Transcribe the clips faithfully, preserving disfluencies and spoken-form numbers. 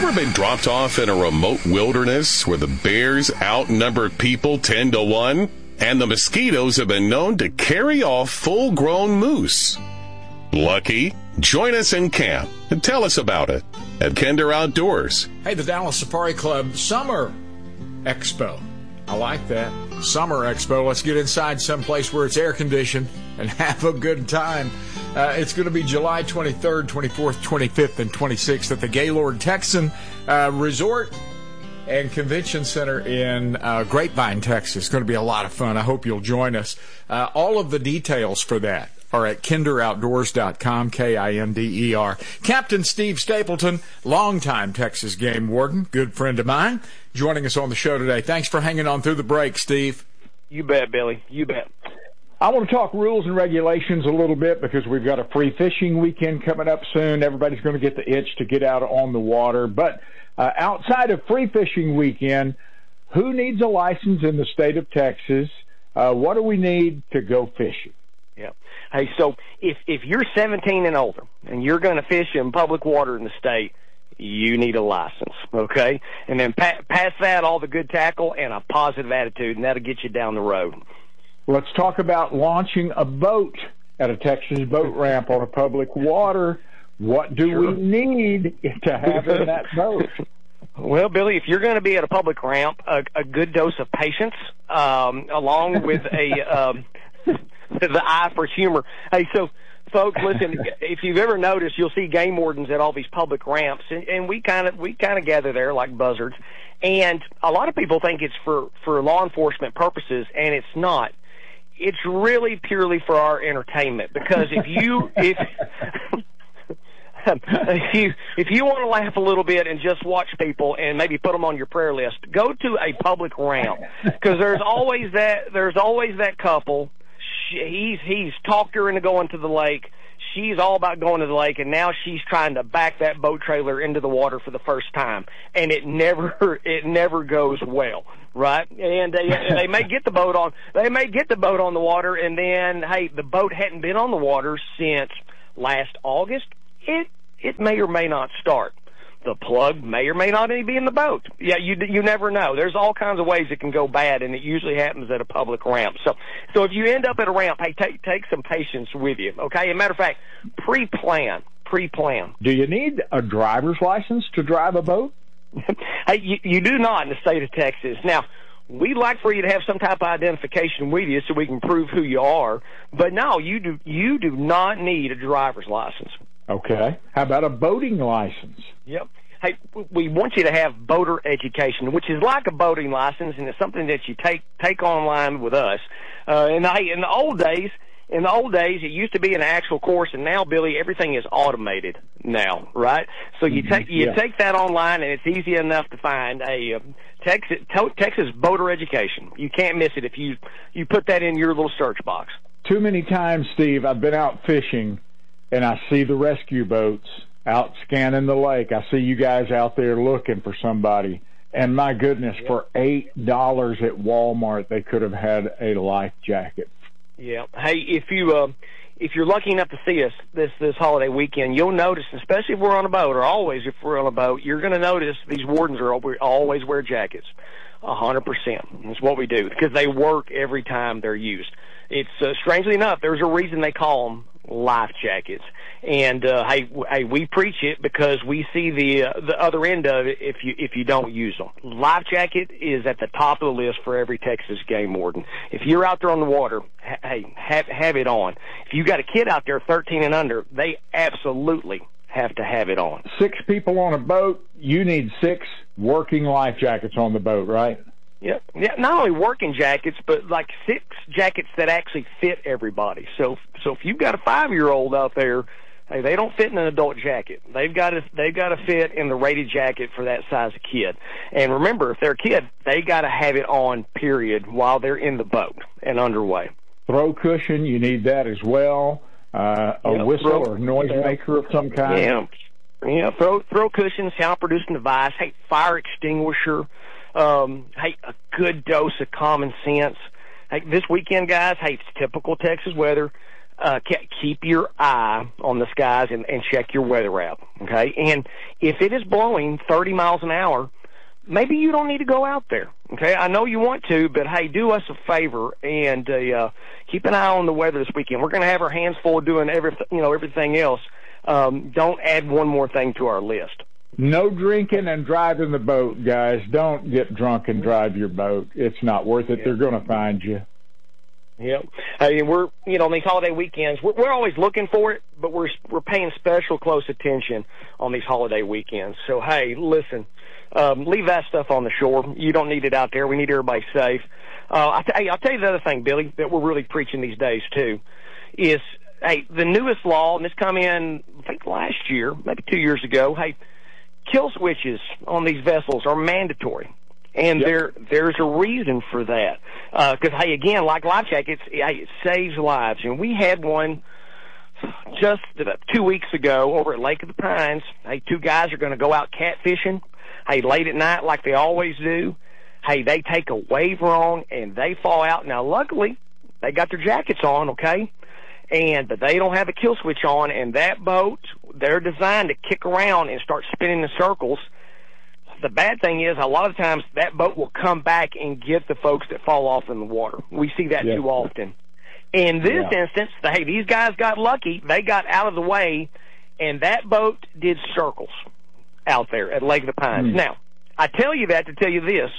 ever been dropped off in a remote wilderness where the bears outnumber people ten to one and the mosquitoes have been known to carry off full-grown moose? Lucky? Join us in camp and tell us about it at Kinder Outdoors. Hey, the Dallas Safari Club Summer Expo. I like that. Summer Expo. Let's get inside someplace where it's air-conditioned and have a good time. Uh, it's going to be July twenty-third, twenty-fourth, twenty-fifth, and twenty-sixth at the Gaylord Texan uh, Resort and Convention Center in uh, Grapevine, Texas. It's going to be a lot of fun. I hope you'll join us. Uh, all of the details for that are at kinder outdoors dot com, K I N D E R. Captain Steve Stapleton, longtime Texas game warden, good friend of mine, joining us on the show today. Thanks for hanging on through the break, Steve. You bet, Billy. You bet. I want to talk rules and regulations a little bit because we've got a free fishing weekend coming up soon. Everybody's going to get the itch to get out on the water. But uh, outside of free fishing weekend, who needs a license in the state of Texas? Uh, what do we need to go fishing? Yeah. Hey, so if if you're seventeen and older and you're going to fish in public water in the state, you need a license, okay? And then pa- pass that, all the good tackle, and a positive attitude, and that'll get you down the road. Let's talk about launching a boat at a Texas boat ramp on a public water. What do sure. we need to have in that boat? Well, Billy, if you're going to be at a public ramp, a, a good dose of patience, um, along with a um, the eye for humor. Hey, so folks, listen. If you've ever noticed, you'll see game wardens at all these public ramps, and, and we kind of we kind of gather there like buzzards. And a lot of people think it's for for law enforcement purposes, and it's not. It's really purely for our entertainment, because if you if if you if you want to laugh a little bit and just watch people and maybe put them on your prayer list, go to a public ramp, because there's always that there's always that couple. She, he's he's talked her into going to the lake. She's all about going to the lake, and now she's trying to back that boat trailer into the water for the first time, and it never it never goes well, right? And they, and they may get the boat on they may get the boat on the water, and then hey, the boat hadn't been on the water since last August. It it may or may not start. The plug may or may not even be in the boat. Yeah, you you never know. There's all kinds of ways it can go bad, and it usually happens at a public ramp. So, so if you end up at a ramp, hey, take take some patience with you, okay? As a matter of fact, pre-plan, pre-plan. Do you need a driver's license to drive a boat? Hey, you, you do not in the state of Texas. Now, we'd like for you to have some type of identification with you so we can prove who you are. But no, you do you do not need a driver's license. Okay. How about a boating license? Yep. Hey, we want you to have boater education, which is like a boating license, and it's something that you take take online with us. Uh, and hey, in the old days, in the old days, it used to be an actual course, and now, Billy, everything is automated now, right? So you take you yeah. take that online, and it's easy enough to find a uh, Texas Texas boater education. You can't miss it if you you put that in your little search box. Too many times, Steve, I've been out fishing, and I see the rescue boats out scanning the lake. I see you guys out there looking for somebody. And my goodness, yep. for eight dollars at Walmart, they could have had a life jacket. Yeah. Hey, if you uh, if you're lucky enough to see us this this holiday weekend, you'll notice, especially if we're on a boat, or always if we're on a boat, you're going to notice these wardens are always wear jackets. A hundred percent. That's what we do, because they work every time they're used. It's uh, strangely enough, there's a reason they call them life jackets. And uh, hey, w- hey, we preach it because we see the uh, the other end of it if you if you don't use them. Life jacket is at the top of the list for every Texas game warden. If you're out there on the water, ha- hey, have have it on. If you got a kid out there thirteen and under, they absolutely have to have it on. Six people on a boat, you need six working life jackets on the boat, right? Yeah, yeah. Not only working jackets, but like six jackets that actually fit everybody. So, so if you've got a five-year-old out there, hey, they don't fit in an adult jacket. They've got to they've got to fit in the rated jacket for that size of kid. And remember, if they're a kid, they got to have it on, period, while they're in the boat and underway. Throw cushion, you need that as well. Uh, a yeah, whistle throw, or noise yeah. maker of some kind. Yeah, yeah. Throw throw cushion, sound producing device. Hey, fire extinguisher. Um, hey, a good dose of common sense. Hey, this weekend, guys, hey, it's typical Texas weather. uh, keep your eye on the skies and, and check your weather app, okay? And if it is blowing thirty miles an hour, maybe you don't need to go out there, okay? I know you want to, but hey, do us a favor and uh, uh, keep an eye on the weather this weekend. We're going to have our hands full doing every, you know, everything else. Um, don't add one more thing to our list. No drinking and driving the boat, guys. Don't get drunk and drive your boat. It's not worth it. They're going to find you. Yep. I mean, we're, you know, on these holiday weekends, we're, we're always looking for it, but we're we're paying special close attention on these holiday weekends. So, hey, listen, um, leave that stuff on the shore. You don't need it out there. We need everybody safe. Uh, I t- hey, I'll tell you the other thing, Billy, that we're really preaching these days, too, is, hey, the newest law, and this come in, I think, last year, maybe two years ago, hey, kill switches on these vessels are mandatory. And yep. there, there's a reason for that. Because, uh, hey, again, like Life Jackets, hey, it saves lives. And we had one just about two weeks ago over at Lake of the Pines. Hey, two guys are going to go out catfishing, hey, late at night like they always do. Hey, they take a wave wrong, and they fall out. Now, luckily, they got their jackets on, okay? And but they don't have a kill switch on, and that boat, they're designed to kick around and start spinning in circles. The bad thing is, a lot of times that boat will come back and get the folks that fall off in the water. We see that yes. too often. In this yeah. instance, hey, these guys got lucky. They got out of the way, and that boat did circles out there at Lake of the Pines. Mm. Now, I tell you that to tell you this.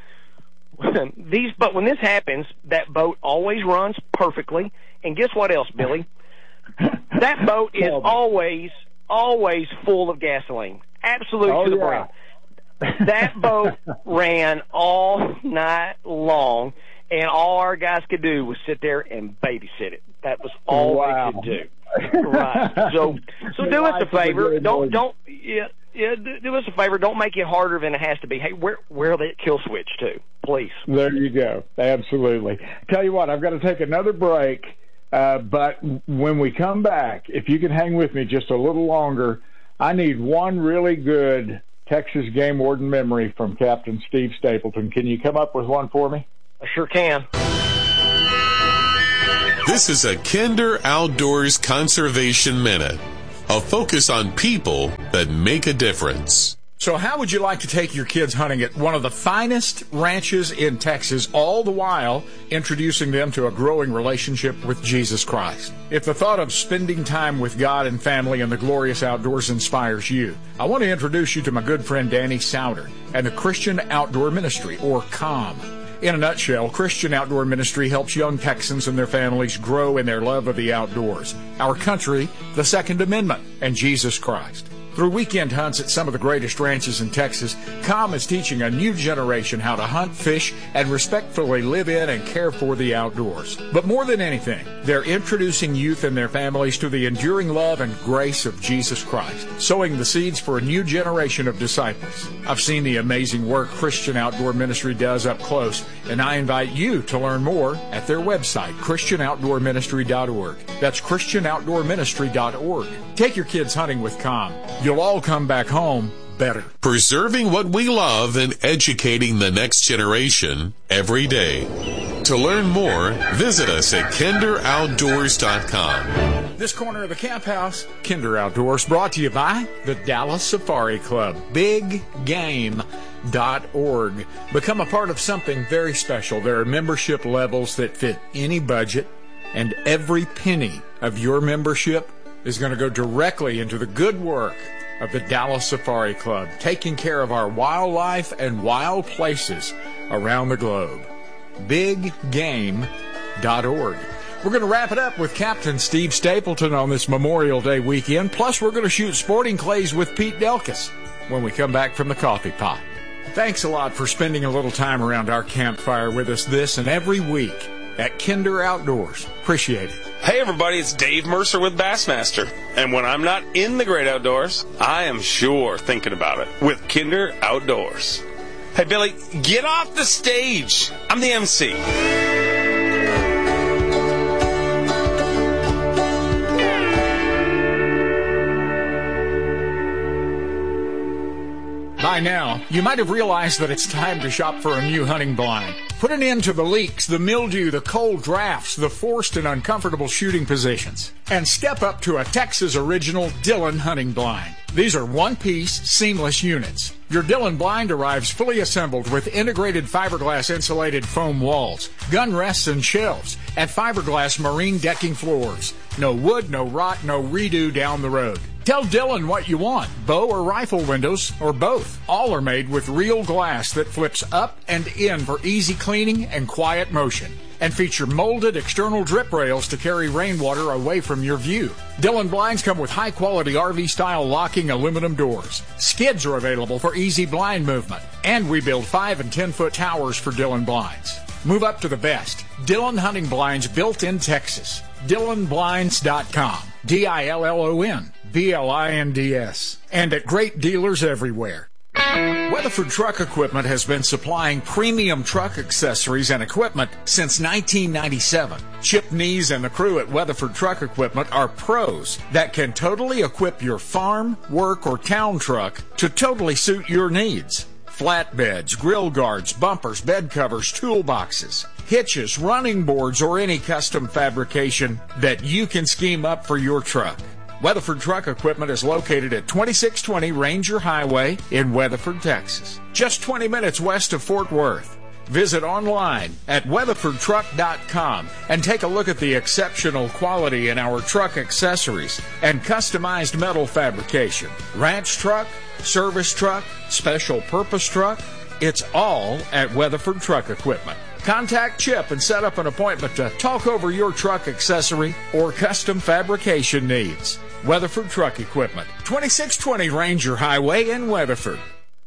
These, but when this happens, that boat always runs perfectly. And guess what else, Billy? That boat is always, always full of gasoline. Absolute oh, to the yeah. brim. That boat ran all night long, and all our guys could do was sit there and babysit it. That was all wow. they could do. Right. So, so do us a favor. Don't, don't, yeah, yeah. Do, do us a favor. Don't make it harder than it has to be. Hey, where, where that kill switch to, please? There you go. Absolutely. Tell you what, I've got to take another break. Uh, but when we come back, if you can hang with me just a little longer, I need one really good Texas game warden memory from Captain Steve Stapleton. Can you come up with one for me? I sure can. This is a Kinder Outdoors Conservation Minute, a focus on people that make a difference. So how would you like to take your kids hunting at one of the finest ranches in Texas, all the while introducing them to a growing relationship with Jesus Christ? If the thought of spending time with God and family in the glorious outdoors inspires you, I want to introduce you to my good friend Danny Souter and the Christian Outdoor Ministry, or C O M. In a nutshell, Christian Outdoor Ministry helps young Texans and their families grow in their love of the outdoors, our country, the Second Amendment, and Jesus Christ. Through weekend hunts at some of the greatest ranches in Texas, C O M is teaching a new generation how to hunt, fish, and respectfully live in and care for the outdoors. But more than anything, they're introducing youth and their families to the enduring love and grace of Jesus Christ, sowing the seeds for a new generation of disciples. I've seen the amazing work Christian Outdoor Ministry does up close, and I invite you to learn more at their website, Christian Outdoor Ministry dot org. That's Christian Outdoor Ministry dot org. Take your kids hunting with C O M. You'll all come back home better. Preserving what we love and educating the next generation every day. To learn more, visit us at Kinder Outdoors dot com. This corner of the Camp House, Kinder Outdoors, brought to you by the Dallas Safari Club, big game dot org. Become a part of something very special. There are membership levels that fit any budget, and every penny of your membership is going to go directly into the good work of the Dallas Safari Club, taking care of our wildlife and wild places around the globe. big game dot org. We're going to wrap it up with Captain Steve Stapleton on this Memorial Day weekend. Plus, we're going to shoot sporting clays with Pete Delkus when we come back from the coffee pot. Thanks a lot for spending a little time around our campfire with us this and every week at Kinder Outdoors. Appreciate it. Hey everybody, it's Dave Mercer with Bassmaster. And when I'm not in the great outdoors, I am sure thinking about it with Kinder Outdoors. Hey Billy, get off the stage. I'm the M C. By now, you might have realized that it's time to shop for a new hunting blind. Put an end to the leaks, the mildew, the cold drafts, the forced and uncomfortable shooting positions, and step up to a Texas original Dillon hunting blind. These are one-piece, seamless units. Your Dillon blind arrives fully assembled with integrated fiberglass insulated foam walls, gun rests and shelves, and fiberglass marine decking floors. No wood, no rot, no redo down the road. Tell Dillon what you want, bow or rifle windows, or both. All are made with real glass that flips up and in for easy cleaning and quiet motion, and feature molded external drip rails to carry rainwater away from your view. Dillon blinds come with high-quality R V-style locking aluminum doors. Skids are available for easy blind movement, and we build five and ten-foot towers for Dillon blinds. Move up to the best. Dillon hunting blinds built in Texas. Dillon Blinds dot com. D I L L O N B L I N D S. And at great dealers everywhere. Weatherford Truck Equipment has been supplying premium truck accessories and equipment since nineteen ninety-seven. Chip Nees and the crew at Weatherford Truck Equipment are pros that can totally equip your farm, work, or town truck to totally suit your needs. Flatbeds, grill guards, bumpers, bed covers, toolboxes, hitches, running boards, or any custom fabrication that you can scheme up for your truck. Weatherford Truck Equipment is located at twenty-six twenty Ranger Highway in Weatherford, Texas, just twenty minutes west of Fort Worth. Visit online at weatherford truck dot com and take a look at the exceptional quality in our truck accessories and customized metal fabrication. Ranch truck, service truck, special purpose truck, it's all at Weatherford Truck Equipment. Contact Chip and set up an appointment to talk over your truck accessory or custom fabrication needs. Weatherford Truck Equipment, twenty-six twenty Ranger Highway in Weatherford.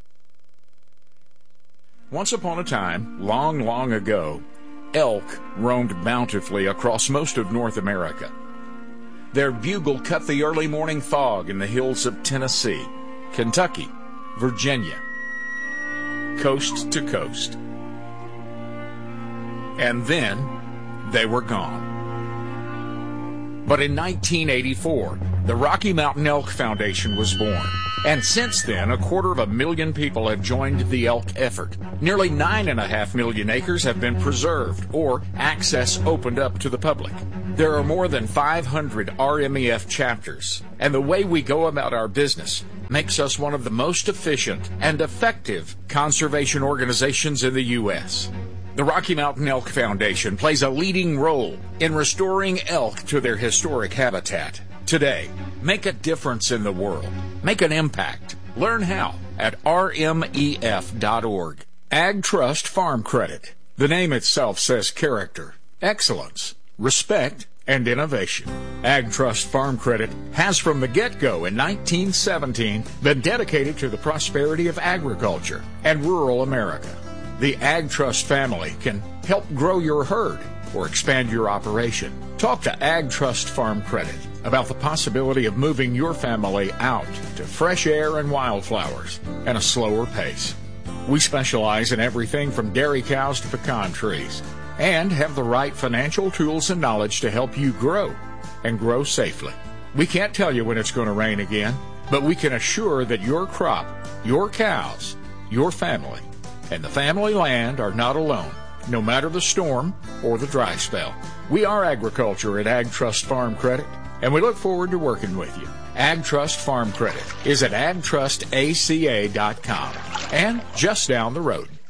Once upon a time, long, long ago, elk roamed bountifully across most of North America. Their bugle cut the early morning fog in the hills of Tennessee, Kentucky, Virginia, coast to coast. And then they were gone. But in nineteen eighty-four, the Rocky Mountain Elk Foundation was born. And since then, a quarter of a million people have joined the elk effort. Nearly nine and a half million acres have been preserved or access opened up to the public. There are more than five hundred R M E F chapters, and the way we go about our business makes us one of the most efficient and effective conservation organizations in the U S The Rocky Mountain Elk Foundation plays a leading role in restoring elk to their historic habitat. Today, make a difference in the world. Make an impact. Learn how at R M E F dot org. Ag Trust Farm Credit. The name itself says character, excellence, respect, and innovation. Ag Trust Farm Credit has from the get-go in nineteen seventeen been dedicated to the prosperity of agriculture and rural America. The Ag Trust family can help grow your herd or expand your operation. Talk to Ag Trust Farm Credit about the possibility of moving your family out to fresh air and wildflowers and a slower pace. We specialize in everything from dairy cows to pecan trees and have the right financial tools and knowledge to help you grow and grow safely. We can't tell you when it's going to rain again, but we can assure that your crop, your cows, your family, and the family land are not alone, no matter the storm or the dry spell. We are agriculture at Ag Trust Farm Credit, and we look forward to working with you. Ag Trust Farm Credit is at ag trust A C A dot com and just down the road.